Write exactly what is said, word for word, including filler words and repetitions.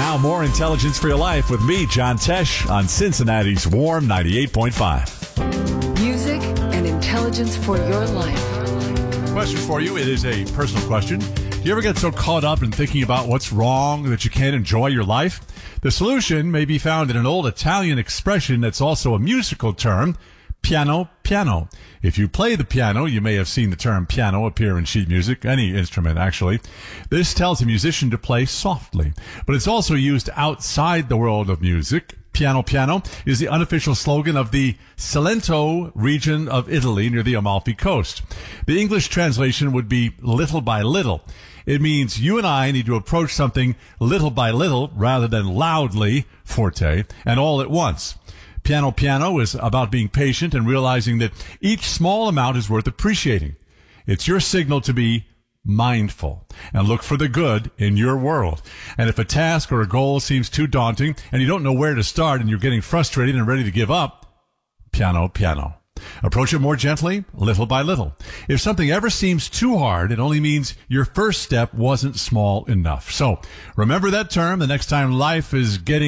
Now more intelligence for your life with me, John Tesh, on Cincinnati's Warm ninety-eight point five. Music and intelligence for your life. Question for you. It is a personal question. Do you ever get so caught up in thinking about what's wrong that you can't enjoy your life? The solution may be found in an old Italian expression that's also a musical term, piano piano. If you play the piano, you may have seen the term piano appear in sheet music, any instrument actually. This tells a musician to play softly, but it's also used outside the world of music. Piano piano is the unofficial slogan of the Salento region of Italy near the Amalfi Coast. The English translation would be little by little. It means you and I need to approach something little by little rather than loudly, forte, and all at once. Piano piano is about being patient and realizing that each small amount is worth appreciating. It's your signal to be mindful and look for the good in your world. And if a task or a goal seems too daunting and you don't know where to start and you're getting frustrated and ready to give up, piano piano. Approach it more gently, little by little. If something ever seems too hard, it only means your first step wasn't small enough. So remember that term the next time life is getting